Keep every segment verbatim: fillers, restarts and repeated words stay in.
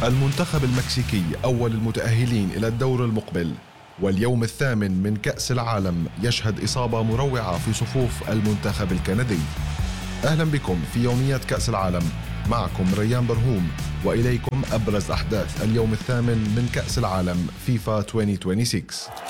المنتخب المكسيكي أول المتأهلين إلى الدور المقبل، واليوم الثامن من كأس العالم يشهد إصابة مروعة في صفوف المنتخب الكندي. أهلا بكم في يوميات كأس العالم، معكم ريان برهوم، وإليكم أبرز أحداث اليوم الثامن من كأس العالم فيفا ألفين وستة وعشرين.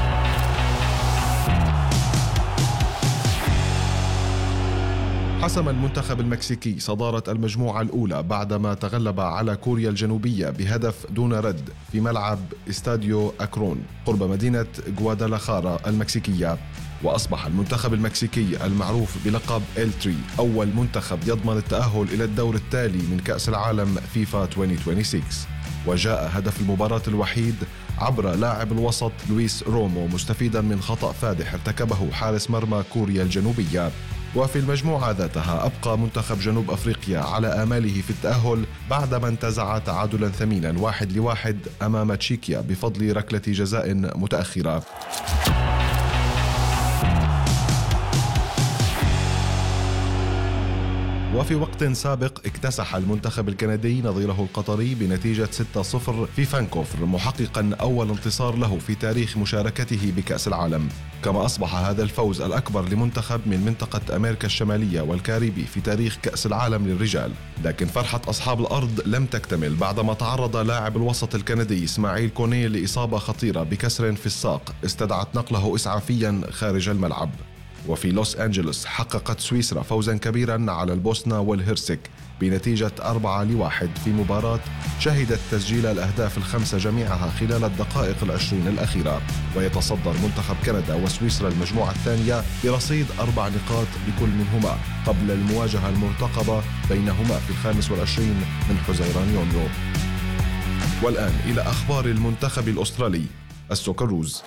حسم المنتخب المكسيكي صدارة المجموعة الأولى بعدما تغلب على كوريا الجنوبية بهدف دون رد في ملعب استاديو أكرون قرب مدينة غوادالاخارا المكسيكية، وأصبح المنتخب المكسيكي المعروف بلقب إل ثلاثة أول منتخب يضمن التأهل إلى الدور التالي من كأس العالم فيفا ألفين وستة وعشرين. وجاء هدف المباراة الوحيد عبر لاعب الوسط لويس رومو مستفيدا من خطأ فادح ارتكبه حارس مرمى كوريا الجنوبية. وفي المجموعة ذاتها أبقى منتخب جنوب أفريقيا على آماله في التأهل بعدما انتزع تعادلا ثمينا واحد لواحد أمام تشيكيا بفضل ركلة جزاء متأخرة. وفي وقت سابق اكتسح المنتخب الكندي نظيره القطري بنتيجة ستة صفر في فانكوفر، محققا أول انتصار له في تاريخ مشاركته بكأس العالم. كما أصبح هذا الفوز الأكبر لمنتخب من منطقة أمريكا الشمالية والكاريبي في تاريخ كأس العالم للرجال. لكن فرحة أصحاب الأرض لم تكتمل بعدما تعرض لاعب الوسط الكندي إسماعيل كوني لإصابة خطيرة بكسر في الساق استدعت نقله إسعافيا خارج الملعب. وفي لوس أنجلوس حققت سويسرا فوزا كبيرا على البوسنة والهرسك بنتيجة أربعة لواحد في مباراة شهدت تسجيل الأهداف الخمسة جميعها خلال الدقائق العشرين الأخيرة. ويتصدر منتخب كندا وسويسرا المجموعة الثانية برصيد أربع نقاط لكل منهما قبل المواجهة المرتقبة بينهما في الخامس والعشرين من حزيران يونيو. والآن إلى أخبار المنتخب الأسترالي السوكروز.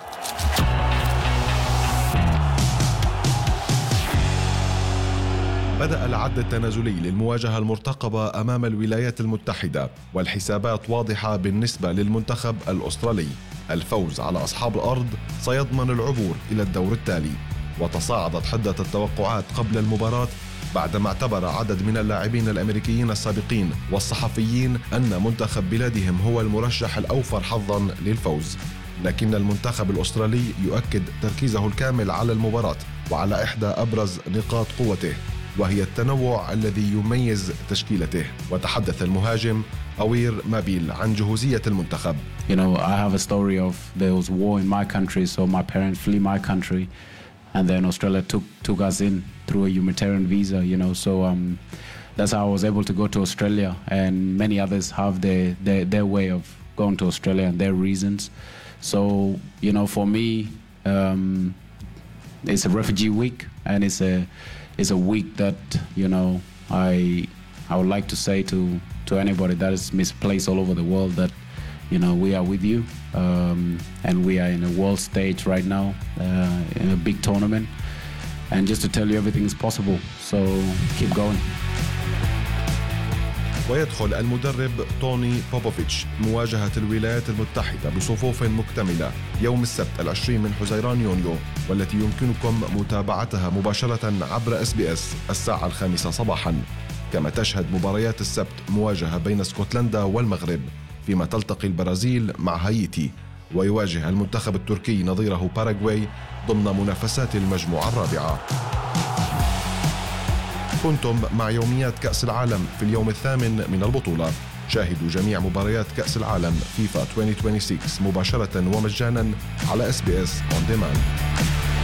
بدأ العد التنازلي للمواجهة المرتقبة أمام الولايات المتحدة، والحسابات واضحة بالنسبة للمنتخب الأسترالي. الفوز على أصحاب الأرض سيضمن العبور إلى الدور التالي. وتصاعدت حدة التوقعات قبل المباراة بعدما اعتبر عدد من اللاعبين الأمريكيين السابقين والصحفيين أن منتخب بلادهم هو المرشح الأوفر حظا للفوز. لكن المنتخب الأسترالي يؤكد تركيزه الكامل على المباراة وعلى إحدى أبرز نقاط قوته، وهي التنوع الذي يميز تشكيلته. وتحدث المهاجم أوير مابيل عن جهوزية المنتخب. You know, I have a story of there was war in my country, so my parents flee my country, and then Australia took took us in through a humanitarian visa. You know, so um, that's how I was able to go to Australia, and many others have their their, their way of going to Australia and their reasons. So you know, for me, um, it's a refugee week, and it's a It's a week that, you know, I I would like to say to, to anybody that is misplaced all over the world that, you know, we are with you, um, and we are in a world stage right now, uh, in a big tournament, and just to tell you everything is possible, so keep going. ويدخل المدرب توني بوبوفيتش مواجهة الولايات المتحدة بصفوف مكتملة يوم السبت العشرين من حزيران يونيو، والتي يمكنكم متابعتها مباشرة عبر اس بي اس الساعة الخامسة صباحا. كما تشهد مباريات السبت مواجهة بين اسكتلندا والمغرب، فيما تلتقي البرازيل مع هايتي، ويواجه المنتخب التركي نظيره باراغواي ضمن منافسات المجموعة الرابعة. كنتم مع يوميات كأس العالم في اليوم الثامن من البطولة. شاهدوا جميع مباريات كأس العالم فيفا ألفين وستة وعشرين مباشرة ومجانا على اس بي اس On Demand.